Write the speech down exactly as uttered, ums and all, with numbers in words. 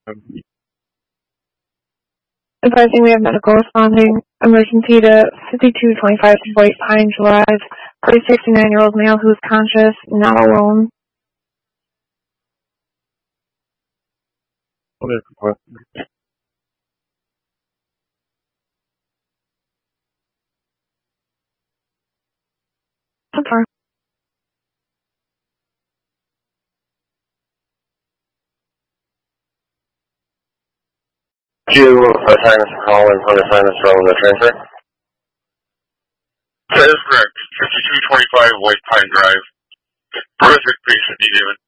Advising we have medical responding emergency to fifty-two twenty-five White Pine Drive for a sixty-nine-year-old male who is conscious, not alone. So far. Did you assign us a call and put assignments from the transfer? That is correct. fifty-two twenty-five White Pine Drive. Horrific patient need even.